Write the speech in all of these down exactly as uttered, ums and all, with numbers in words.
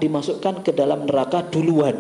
dimasukkan ke dalam neraka duluan.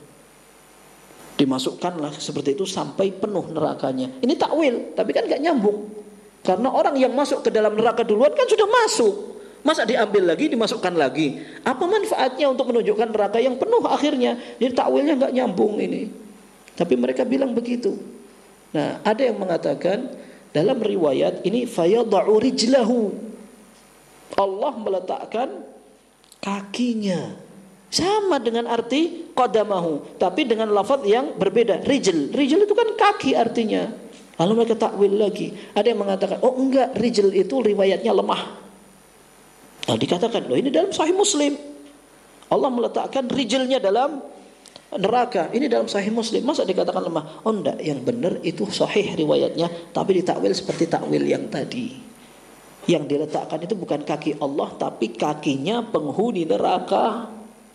Dimasukkanlah seperti itu sampai penuh nerakanya. Ini takwil, tapi kan gak nyambung. Karena orang yang masuk ke dalam neraka duluan kan sudah masuk. Masa diambil lagi, dimasukkan lagi? Apa manfaatnya untuk menunjukkan neraka yang penuh akhirnya? Jadi takwilnya gak nyambung ini. Tapi mereka bilang begitu. Nah, ada yang mengatakan dalam riwayat ini fayada'u rijlahu. Allah meletakkan kakinya. Sama dengan arti qadamahu, tapi dengan lafaz yang berbeda. Rijl, rijl itu kan kaki artinya. Lalu mereka takwil lagi. Ada yang mengatakan, oh enggak, rijl itu riwayatnya lemah. Nah, dikatakan, loh ini dalam Sahih Muslim. Allah meletakkan rijlnya dalam neraka. Ini dalam Sahih Muslim. Masa dikatakan lemah? Oh enggak, yang benar itu sahih riwayatnya, tapi ditakwil seperti takwil yang tadi. Yang diletakkan itu bukan kaki Allah, tapi kakinya penghuni neraka.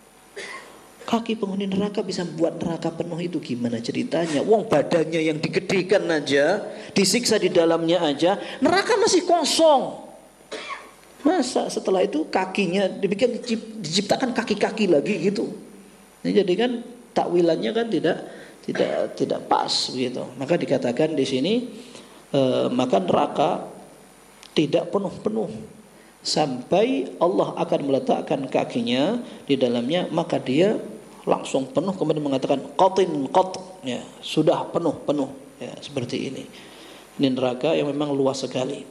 Kaki penghuni neraka bisa buat neraka penuh, itu gimana ceritanya? Wong badannya yang digedekan aja, disiksa di dalamnya aja, neraka masih kosong. Masa setelah itu kakinya dibikin, diciptakan kaki-kaki lagi gitu? Ini jadi kan takwilannya kan tidak tidak tidak pas begitu. Maka dikatakan di sini e, maka neraka tidak penuh-penuh sampai Allah akan meletakkan kakinya di dalamnya, maka dia langsung penuh, kemudian mengatakan qatin qat, ya, sudah penuh-penuh, ya, seperti ini. Ini neraka yang memang luas sekali.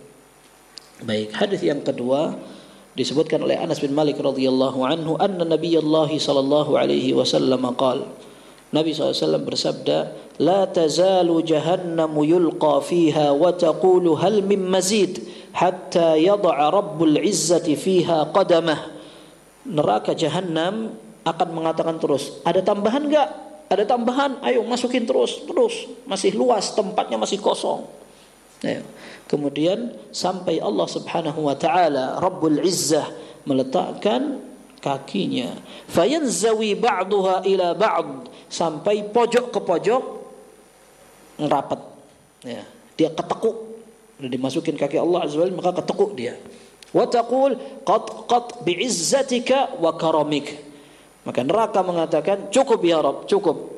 Baik, hadis yang kedua disebutkan oleh Anas bin Malik radhiyallahu anhu, anna Nabiyullah sallallahu alaihi wasallam qala, Nabi sallallahu alaihi wasallam bersabda, la tazalu jahannamu yulqa fiha wa taqulu hal min mazid hatta yad'a rabbul izzati fiha qadamah. Neraka jahannam akan mengatakan terus, ada tambahan enggak? Ada tambahan, ayo masukin terus, terus. Masih luas, tempatnya masih kosong. Ayo. Kemudian sampai Allah Subhanahu wa taala Rabbul Izzah meletakkan kakinya, fayanzawi ba'daha ila ba'd, sampai pojok ke pojok ngerapat. Ya, dia ketekuk. Udah dimasukin kaki Allah Azza wa Jalla, maka ketekuk dia. Wa taqul qad qad bi'izzatika wa karamik. Maka neraka mengatakan, cukup ya Rabb, cukup,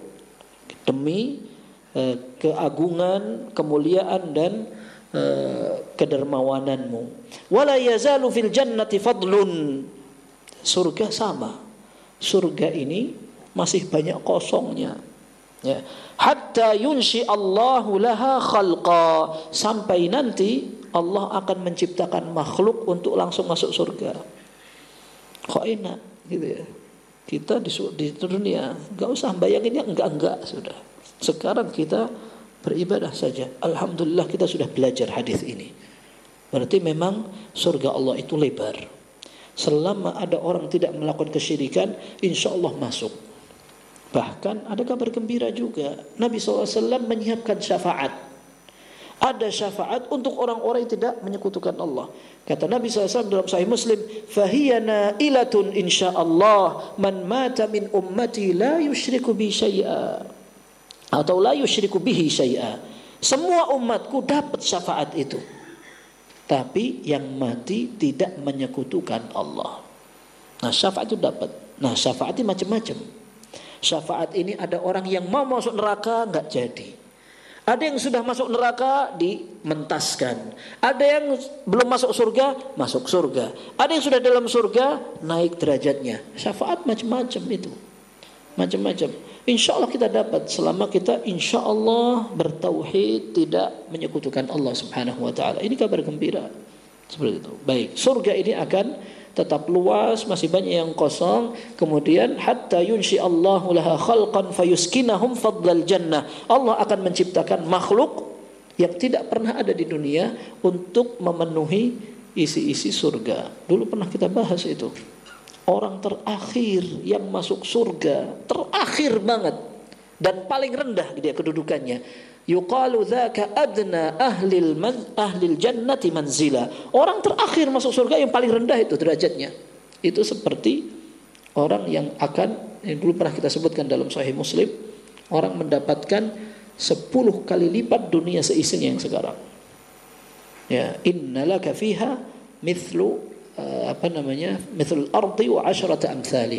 demi uh, keagungan, kemuliaan dan uh, kedermawananmu. Wala yazalu fil jannati fadlun. Surga sama. Surga ini masih banyak kosongnya. Ya. Hatta yunshi Allahu laha khalqa, sampai nanti Allah akan menciptakan makhluk untuk langsung masuk surga. Kok enak gitu ya. Kita di, di dunia enggak usah bayanginnya, enggak-enggak sudah. Sekarang kita beribadah saja. Alhamdulillah kita sudah belajar hadis ini. Berarti memang surga Allah itu lebar. Selama ada orang tidak melakukan kesyirikan, insya Allah masuk. Bahkan ada kabar gembira juga. Nabi shallallahu alaihi wasallam menyiapkan syafaat. Ada syafaat untuk orang-orang yang tidak menyekutukan Allah. Kata Nabi shallallahu alaihi wasallam dalam Sahih Muslim, "Fahiyana ilatun insyaallah man mata min ummati la yusyriku bi syai'a." Atau la yusyriku bihi syai'a. Semua umatku dapat syafaat itu. Tapi yang mati tidak menyekutukan Allah. Nah, syafaat itu dapat. Nah, syafaat ini macam-macam. Syafaat ini ada orang yang mau masuk neraka enggak jadi. Ada yang sudah masuk neraka dimentaskan. Ada yang belum masuk surga, masuk surga. Ada yang sudah dalam surga, naik derajatnya. Syafaat macam-macam itu. Macam-macam. Insya Allah kita dapat selama kita insya Allah bertauhid, tidak menyekutukan Allah Subhanahu wa taala. Ini kabar gembira. Seperti itu. Baik, surga ini akan tetap luas, masih banyak yang kosong. Kemudian hatta yunshi Allahu laha khalqan fayuskinahum fadlal jannah. Allah akan menciptakan makhluk yang tidak pernah ada di dunia untuk memenuhi isi-isi surga. Dulu pernah kita bahas itu. Orang terakhir yang masuk surga, terakhir banget dan paling rendah dia kedudukannya. Yuqalu dzaka adna ahlil man ahlil jannati manzila. Orang terakhir masuk surga yang paling rendah itu derajatnya. Itu seperti orang yang akan, yang dulu pernah kita sebutkan dalam Sahih Muslim, orang mendapatkan sepuluh kali lipat dunia seisinya yang sekarang. Ya, innalaka fiha mithlu uh, apa namanya? Mithlul ardi wa asyrata amsalih.